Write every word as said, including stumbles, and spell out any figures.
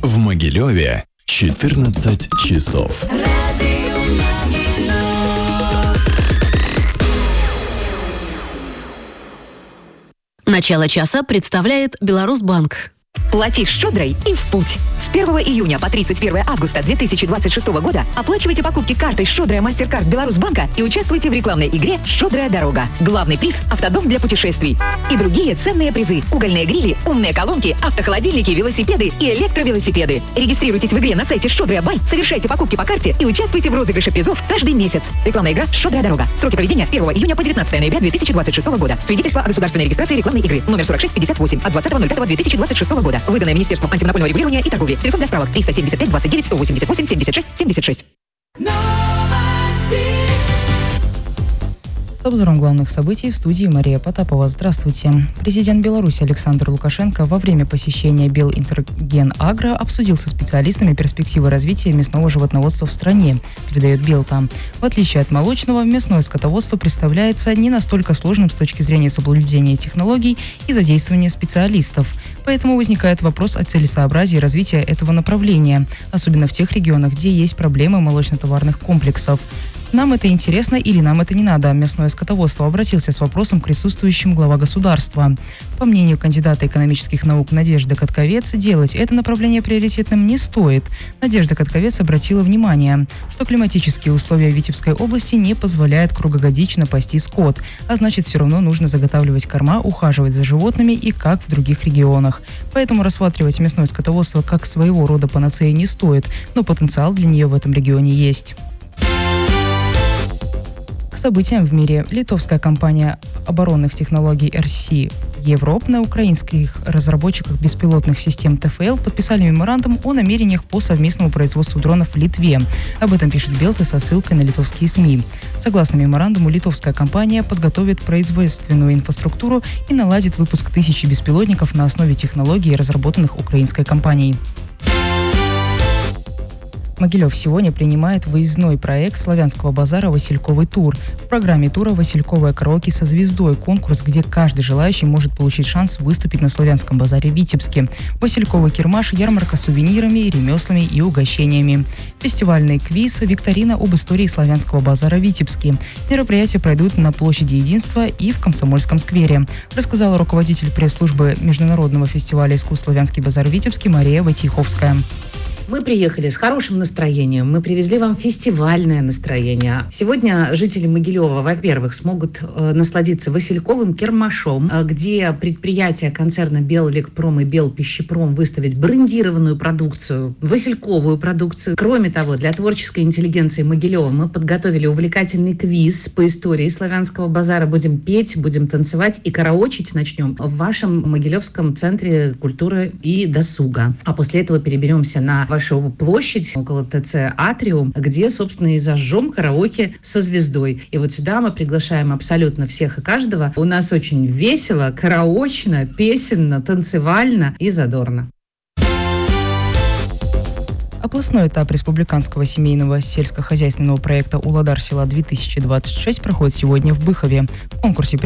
В Могилеве четырнадцать часов. Начало часа представляет Беларусьбанк. Плати щедрой и в путь. С первого июня по тридцать первое августа две тысячи двадцать шестого года оплачивайте покупки картой «Щедрая Мастеркард Беларусьбанка» и участвуйте в рекламной игре «Щедрая дорога». Главный приз – автодом для путешествий. И другие ценные призы – угольные грили, умные колонки, автохолодильники, велосипеды и электровелосипеды. Регистрируйтесь в игре на сайте «Щедрая Бай», совершайте покупки по карте и участвуйте в розыгрыше призов каждый месяц. Рекламная игра «Щедрая дорога». Сроки проведения с первого июня по девятнадцатое ноября две тысячи двадцать шестого года. Свидетельство о государственной регистрации рекламной игры. Номер сорок шесть пятьдесят восемь от двадцатого ноль пятого две тысячи двадцать шестого года. Выданное Министерством антимонопольного регулирования и торговли. Телефон для справок триста семьдесят пять двадцать девять сто восемьдесят восемь семьдесят шесть семьдесят шесть. С обзором главных событий в студии Мария Потапова. Здравствуйте. Президент Беларуси Александр Лукашенко во время посещения Белинтерген-Агро обсудил со специалистами перспективы развития мясного животноводства в стране, передает Белта. В отличие от молочного, мясное скотоводство представляется не настолько сложным с точки зрения соблюдения технологий и задействования специалистов. Поэтому возникает вопрос о целесообразии развития этого направления, особенно в тех регионах, где есть проблемы молочно-товарных комплексов. Нам это интересно или нам это не надо? Мясное скотоводство обратился с вопросом к присутствующим глава государства. По мнению кандидата экономических наук Надежды Катковец, делать это направление приоритетным не стоит. Надежда Катковец обратила внимание, что климатические условия Витебской области не позволяют круглогодично пасти скот, а значит, все равно нужно заготавливать корма, ухаживать за животными и как в других регионах. Поэтому рассматривать мясное скотоводство как своего рода панацею не стоит, но потенциал для нее в этом регионе есть. К событиям в мире. Литовская компания оборонных технологий эр си Европ на украинских разработчиках беспилотных систем тэ эф эл подписали меморандум о намерениях по совместному производству дронов в Литве. Об этом пишет Белта со ссылкой на литовские СМИ. Согласно меморандуму, литовская компания подготовит производственную инфраструктуру и наладит выпуск тысячи беспилотников на основе технологий, разработанных украинской компанией. Могилев сегодня принимает выездной проект славянского базара «Васильковый тур». В программе тура «Васильковое караоке со звездой» – конкурс, где каждый желающий может получить шанс выступить на славянском базаре в Витебске. Васильковый кирмаш – ярмарка с сувенирами, ремеслами и угощениями. Фестивальный квиз – викторина об истории славянского базара в Витебске. Мероприятия пройдут на площади Единства и в Комсомольском сквере, рассказала руководитель пресс-службы Международного фестиваля искусств «Славянский базар» в Витебске Мария Войтиховская. Мы приехали с хорошим настроением, мы привезли вам фестивальное настроение. Сегодня жители Могилева, во-первых, смогут э, насладиться Васильковым кирмашом, э, где предприятия концерна Белэлекпром и Белпищепром выставят брендированную продукцию, васильковую продукцию. Кроме того, для творческой интеллигенции Могилева мы подготовили увлекательный квиз по истории славянского базара. Будем петь, будем танцевать и караочить начнем в вашем Могилевском центре культуры и досуга. А после этого переберемся на вашу площадь около ТЦ «Атриум», где, собственно, и зажжем караоке со звездой. И вот сюда мы приглашаем абсолютно всех и каждого. У нас очень весело, караочно, песенно, танцевально и задорно. Областной этап республиканского семейного сельскохозяйственного проекта «Уладар села-две тысячи двадцать шесть» проходит сегодня в Быхове. В конкурсе